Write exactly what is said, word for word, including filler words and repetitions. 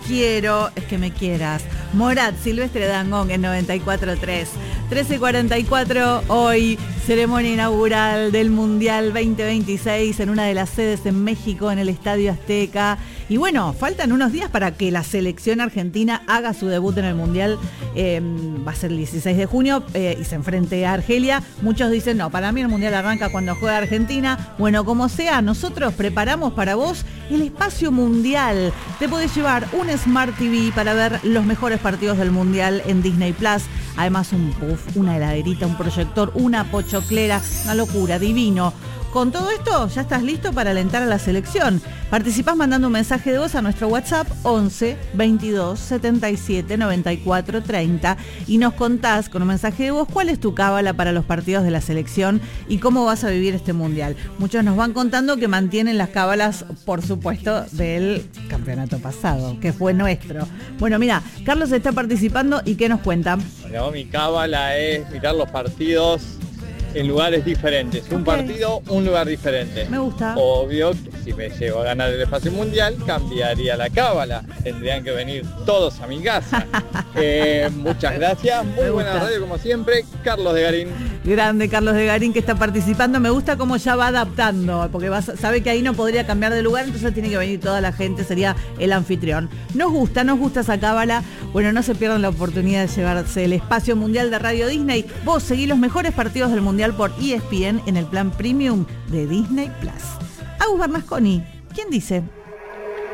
quiero es que me quieras. Morat, Silvestre Dangond en noventa y cuatro tres. trece cuarenta y cuatro, hoy, ceremonia inaugural del Mundial veinte veintiséis en una de las sedes en México, en el Estadio Azteca. Y bueno, faltan unos días para que la selección argentina haga su debut en el Mundial. Eh, va a ser el dieciséis de junio eh, y se enfrente a Argelia. Muchos dicen, no, para mí el Mundial arranca cuando juega Argentina. Bueno, como sea, nosotros preparamos para vos el espacio mundial. Te podés llevar un Smart T V para ver los mejores partidos del Mundial en Disney Plus. Además, un puff, una heladerita, un proyector, una pochoclera, una locura, divino. Con todo esto, ya estás listo para alentar a la selección. Participás mandando un mensaje de voz a nuestro WhatsApp once veintidós setenta y siete noventa y cuatro treinta y nos contás con un mensaje de voz cuál es tu cábala para los partidos de la selección y cómo vas a vivir este mundial. Muchos nos van contando que mantienen las cábalas, por supuesto, del campeonato pasado, que fue nuestro. Bueno, mira, Carlos está participando y ¿qué nos cuenta? Bueno, mi cábala es mirar los partidos en lugares diferentes. Un okay. partido, un lugar diferente. Me gusta. Obvio que si me llego a ganar el espacio mundial, cambiaría la cábala. Tendrían que venir todos a mi casa. eh, muchas gracias. Muy me buena gusta. Radio como siempre. Carlos de Garín. Grande Carlos de Garín que está participando. Me gusta cómo ya va adaptando, porque va, sabe que ahí no podría cambiar de lugar, entonces tiene que venir toda la gente, sería el anfitrión. Nos gusta, nos gusta esa cábala. Bueno, no se pierdan la oportunidad de llevarse el espacio mundial de Radio Disney. Vos seguís los mejores partidos del mundial por E S P N en el plan premium de Disney Plus. Agus Bernasconi, ¿quién dice?